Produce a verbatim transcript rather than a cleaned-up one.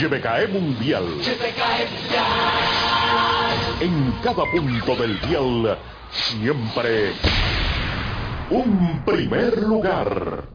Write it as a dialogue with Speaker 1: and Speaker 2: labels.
Speaker 1: Y B K E Mundial.
Speaker 2: Y B K E Mundial.
Speaker 1: En cada punto del dial, siempre un primer lugar.